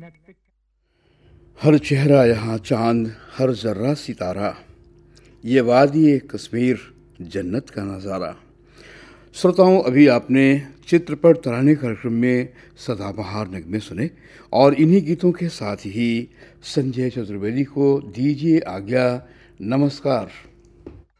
हर चेहरा यहाँ चांद, हर जर्रा सितारा, ये वादी कश्मीर जन्नत का नज़ारा। श्रोताओं, अभी आपने चित्रपट तराने कार्यक्रम में सदाबहार नगमे सुने और इन्हीं गीतों के साथ ही संजय चतुर्वेदी को दीजिए आज्ञा। नमस्कार।